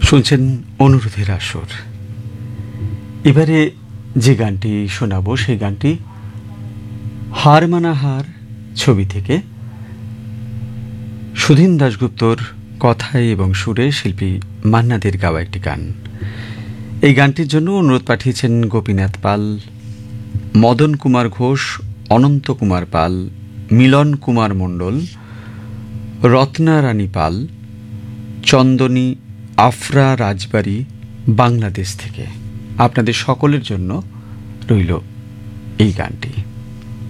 শুনছেন অনুরোধের আসর। এবারে যে গানটি শোনাবো সেই গানটি হার মানা হার ছবি থেকে সুধীন দাশগুপ্তর কথায় এবং সুরে শিল্পী মান্নাদের গাওয়া একটি গান। এই গানটির জন্য অনুরোধ পাঠিয়েছেন গোপীনাথ পাল, মদন কুমার ঘোষ, অনন্ত কুমার পাল, মিলন কুমার মণ্ডল, রত্না রানী পাল, চন্দনী আফরা রাজবাড়ি, বাংলাদেশ থেকে। আপনাদের সকলের জন্য রইল এই গানটি।